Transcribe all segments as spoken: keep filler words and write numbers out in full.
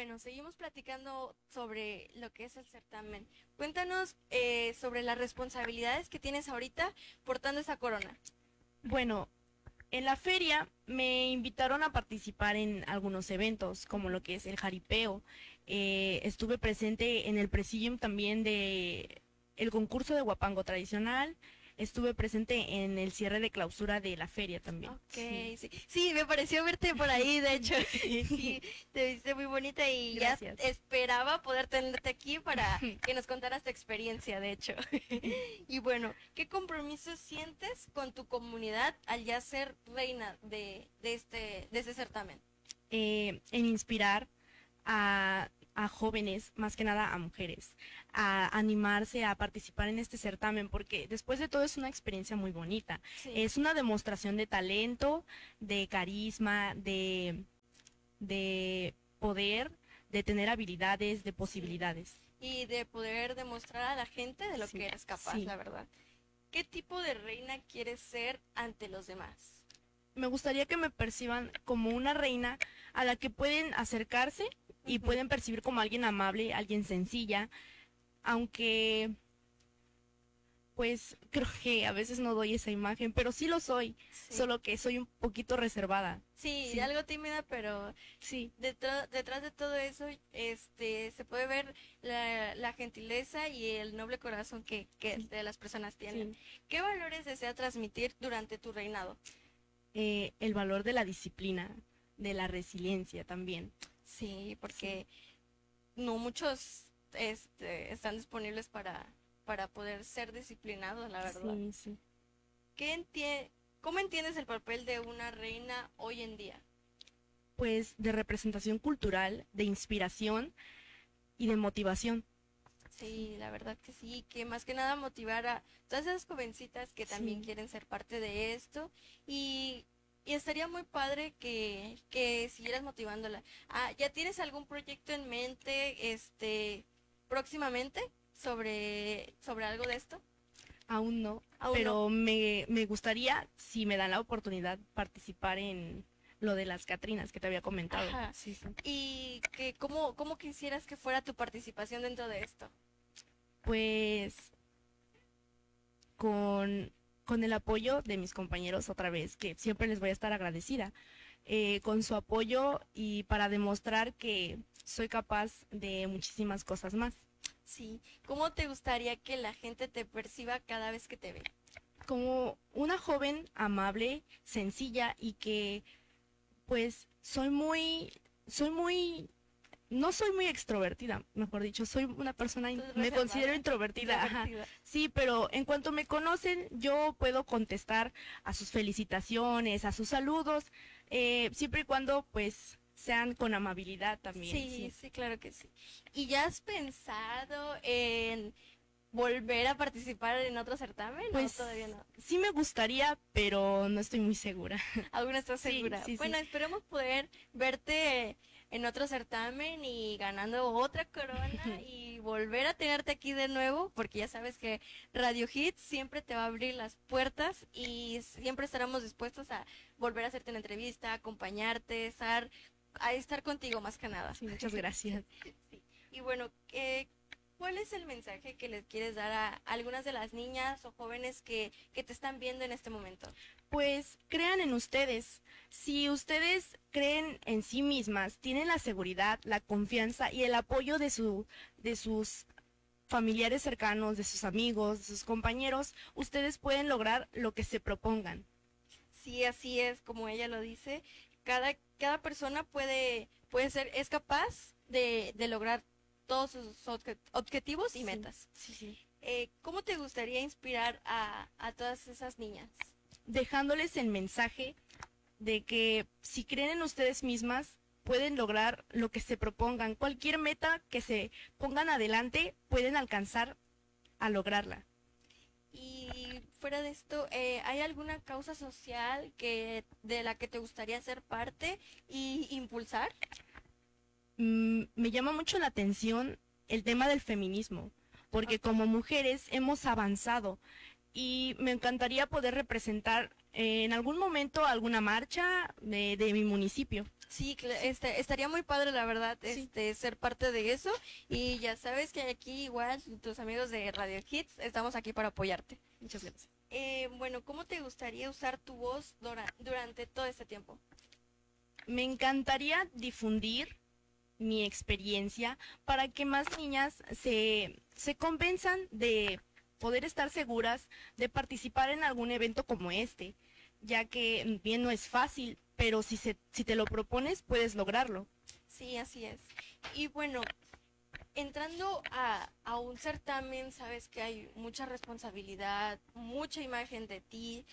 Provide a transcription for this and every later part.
bueno, seguimos platicando sobre lo que es el certamen. Cuéntanos eh, sobre las responsabilidades que tienes ahorita portando esa corona. Bueno, en la feria me invitaron a participar en algunos eventos, como lo que es el jaripeo. Eh, estuve presente en el presidium también de el concurso de guapango tradicional. Estuve presente en el cierre de clausura de la feria también. Ok, Sí. sí, sí, me pareció verte por ahí, de hecho, sí, te viste muy bonita y Gracias. ya esperaba poder tenerte aquí para que nos contaras tu experiencia, de hecho. Y bueno, ¿qué compromiso sientes con tu comunidad al ya ser reina de, de este, de este certamen? Eh, en inspirar a, a jóvenes, más que nada a mujeres, a animarse a participar en este certamen, porque después de todo es una experiencia muy bonita. Sí. Es una demostración de talento, de carisma, de, de poder, de tener habilidades, de posibilidades. Y de poder demostrar a la gente de lo Sí, que eres capaz, sí. la verdad. ¿Qué tipo de reina quieres ser ante los demás? Me gustaría que me perciban como una reina a la que pueden acercarse y Ujú. pueden percibir como alguien amable, alguien sencilla, aunque pues creo que a veces no doy esa imagen, pero sí lo soy, Sí. solo que soy un poquito reservada. Sí, Sí. algo tímida, pero Sí, detrás, detrás de todo eso, este, se puede ver la, la gentileza y el noble corazón que, que Sí. de las personas tienen. sí. ¿Qué valores desea transmitir durante tu reinado? Eh, el valor de la disciplina, de la resiliencia también. Sí, porque no muchos este, están disponibles para, para poder ser disciplinados, la verdad. Sí, sí. ¿Qué entie- ¿Cómo entiendes el papel de una reina hoy en día? Pues de representación cultural, de inspiración y de motivación. Sí, la verdad que sí, que más que nada motivar a todas esas jovencitas que también Sí. quieren ser parte de esto y, y estaría muy padre que, que siguieras motivándola. Ah, ¿ya tienes algún proyecto en mente, este, próximamente sobre, sobre algo de esto? Aún no, Aún no. pero me, me gustaría, si me dan la oportunidad, participar en lo de las Catrinas que te había comentado. Ajá. Sí, sí. ¿Y que cómo, cómo quisieras que fuera tu participación dentro de esto? Pues con, con el apoyo de mis compañeros otra vez, que siempre les voy a estar agradecida, eh, con su apoyo y para demostrar que soy capaz de muchísimas cosas más. Sí. ¿Cómo te gustaría que la gente te perciba cada vez que te ve? Como una joven amable, sencilla y que pues soy muy, soy muy, no soy muy extrovertida, mejor dicho, soy una persona, in- me Reservada, considero introvertida, ajá. introvertida. Sí, pero en cuanto me conocen, yo puedo contestar a sus felicitaciones, a sus saludos, eh, siempre y cuando pues sean con amabilidad también. Sí, Sí. sí, claro que sí. ¿Y ya has pensado en volver a participar en otro certamen Pues o todavía no? sí me gustaría, pero no estoy muy segura. ¿Aún no estás Sí, segura? sí, Bueno, sí. esperemos poder verte en otro certamen y ganando otra corona y volver a tenerte aquí de nuevo, porque ya sabes que Radio Hits siempre te va a abrir las puertas y siempre estaremos dispuestos a volver a hacerte una entrevista, a acompañarte, estar, a estar contigo más que nada. Sí, muchas gracias. Sí. Y bueno, ¿qué, ¿cuál es el mensaje que les quieres dar a algunas de las niñas o jóvenes que, que te están viendo en este momento? Pues crean en ustedes. Si ustedes creen en sí mismas, tienen la seguridad, la confianza y el apoyo de su, de sus familiares cercanos, de sus amigos, de sus compañeros, ustedes pueden lograr lo que se propongan. Sí, así es, como ella lo dice. Cada, cada persona puede, puede ser, es capaz de, de lograr todos sus obje- objetivos y Sí, metas. sí, sí. Eh, ¿Cómo te gustaría inspirar a, a todas esas niñas? Dejándoles el mensaje de que si creen en ustedes mismas, pueden lograr lo que se propongan. Cualquier meta que se pongan adelante, pueden alcanzar a lograrla. Y fuera de esto, eh, ¿hay alguna causa social que de la que te gustaría ser parte y impulsar? Mm, me llama mucho la atención el tema del feminismo, porque Ok. como mujeres hemos avanzado y me encantaría poder representar eh, en algún momento alguna marcha de, de mi municipio. Sí, cla- este, estaría muy padre, la verdad, Sí. este, ser parte de eso. Y ya sabes que aquí igual tus amigos de Radio Hits estamos aquí para apoyarte. Muchas gracias. Eh, bueno, ¿cómo te gustaría usar tu voz dura- durante todo este tiempo? Me encantaría difundir mi experiencia para que más niñas se, se convenzan de poder estar seguras de participar en algún evento como este, ya que bien no es fácil, pero si, se, si te lo propones puedes lograrlo. Sí, así es. Y bueno, entrando a, a un certamen, sabes que hay mucha responsabilidad, mucha imagen de ti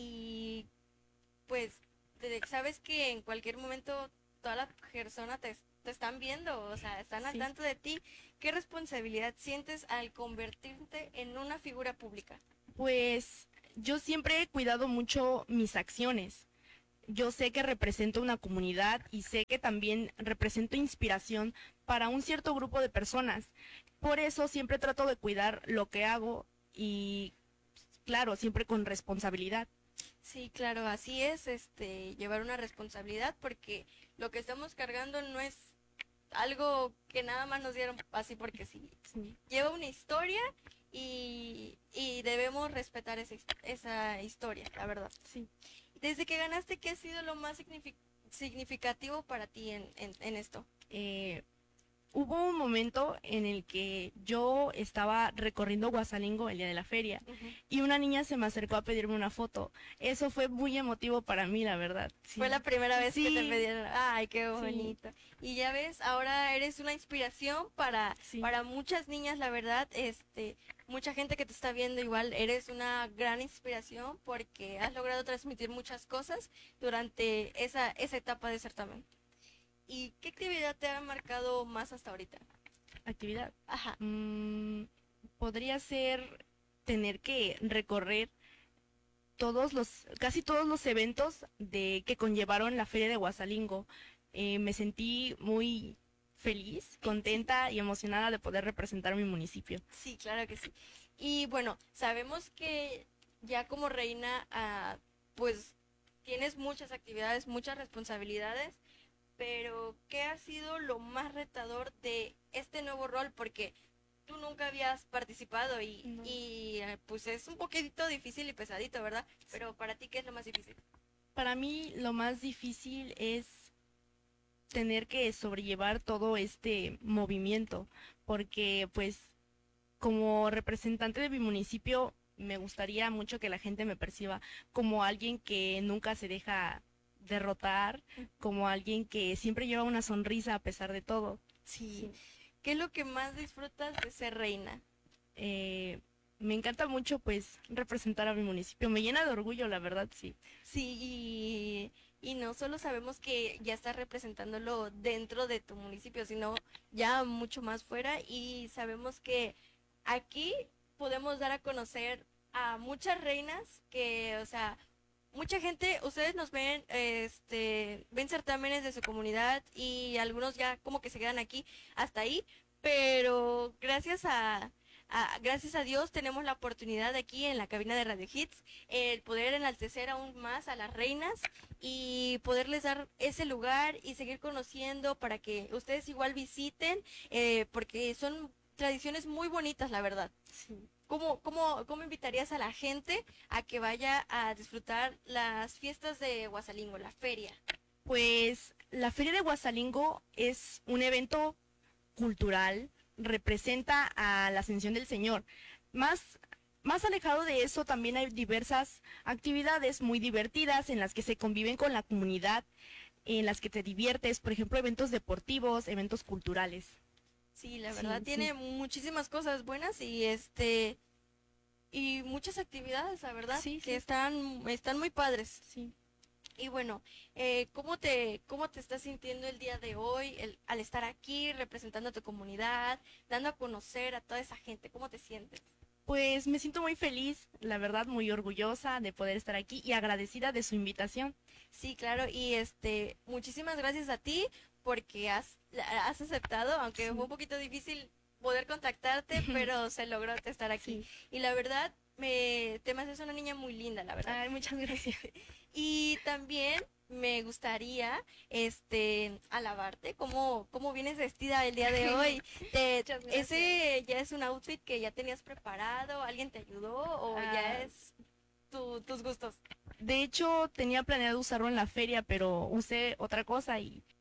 y pues de- sabes que en cualquier momento toda la persona te, te están viendo, o sea, están al Sí. tanto de ti. ¿Qué responsabilidad sientes al convertirte en una figura pública? Pues yo siempre he cuidado mucho mis acciones. Yo sé que represento una comunidad y sé que también represento inspiración para un cierto grupo de personas. Por eso siempre trato de cuidar lo que hago y, claro, siempre con responsabilidad. Sí, claro, así es, este, llevar una responsabilidad porque lo que estamos cargando no es algo que nada más nos dieron así porque sí. Sí. Lleva una historia y, y debemos respetar esa, his- esa historia, la verdad. Sí. Desde que ganaste, ¿qué ha sido lo más signifi- significativo para ti en, en, en esto? Eh, Hubo un momento en el que yo estaba recorriendo Guasalingo el día de la feria Ujú. y una niña se me acercó a pedirme una foto. Eso fue muy emotivo para mí, la verdad. Sí. Fue la primera vez que te Sí. pedieron. Ay, qué Sí. bonito. Y ya ves, ahora eres una inspiración para, Sí. para muchas niñas, la verdad, este, mucha gente que te está viendo igual, eres una gran inspiración porque has logrado transmitir muchas cosas durante esa, esa etapa de certamen. ¿Y qué actividad te ha marcado más hasta ahorita? Actividad. Ajá. Mm, podría ser tener que recorrer todos los, casi todos los eventos de que conllevaron la Feria de Guasalingo. Eh, me sentí muy feliz, contenta y emocionada de poder representar mi municipio. Sí, claro que sí. Y bueno, sabemos que ya como reina, ah, pues tienes muchas actividades, muchas responsabilidades, pero ¿qué ha sido lo más retador de este nuevo rol? Porque tú nunca habías participado y, No. y eh, pues es un poquito difícil y pesadito, ¿verdad? Pero para ti, ¿qué es lo más difícil? Para mí lo más difícil es tener que sobrellevar todo este movimiento, porque pues como representante de mi municipio me gustaría mucho que la gente me perciba como alguien que nunca se deja derrotar, como alguien que siempre lleva una sonrisa a pesar de todo. Sí. ¿Qué es lo que más disfrutas de ser reina? Eh, me encanta mucho pues representar a mi municipio, me llena de orgullo, la verdad, sí. Sí, y, y no solo sabemos que ya estás representándolo dentro de tu municipio, sino ya mucho más fuera y sabemos que aquí podemos dar a conocer a muchas reinas que, o sea, mucha gente, ustedes nos ven, este, ven certámenes de su comunidad y algunos ya como que se quedan aquí hasta ahí, pero gracias a, a- gracias a Dios tenemos la oportunidad de aquí en la cabina de Radio Hits el poder enaltecer aún más a las reinas y poderles dar ese lugar y seguir conociendo para que ustedes igual visiten, eh, porque son tradiciones muy bonitas, la verdad. ¿Cómo, cómo, cómo invitarías a la gente a que vaya a disfrutar las fiestas de Guasalingo, la feria? Pues la Feria de Guasalingo es un evento cultural, representa a la Ascensión del Señor. Más, más alejado de eso, también hay diversas actividades muy divertidas en las que se conviven con la comunidad, en las que te diviertes, por ejemplo, eventos deportivos, eventos culturales. Sí, la Sí, verdad sí. tiene muchísimas cosas buenas y este y muchas actividades, la verdad, Sí, que sí. están están muy padres. Sí. Y bueno, eh, ¿cómo te cómo te estás sintiendo el día de hoy el- al estar aquí representando a tu comunidad, dando a conocer a toda esa gente? ¿Cómo te sientes? Pues me siento muy feliz, la verdad, muy orgullosa de poder estar aquí y agradecida de su invitación. Sí, claro, y este, muchísimas gracias a ti porque has, la- has aceptado, aunque Sí. fue un poquito difícil poder contactarte, pero se logró estar aquí. Sí. Y la verdad, me, te me haces una niña muy linda, la verdad. Ay, muchas gracias. Y también me gustaría este alabarte cómo, cómo vienes vestida el día de hoy. Te- Muchas gracias. ¿Ese ya es un outfit que ya tenías preparado? ¿Alguien te ayudó o ya Ah. es tu- tus gustos? De hecho, tenía planeado usarlo en la feria, pero usé otra cosa y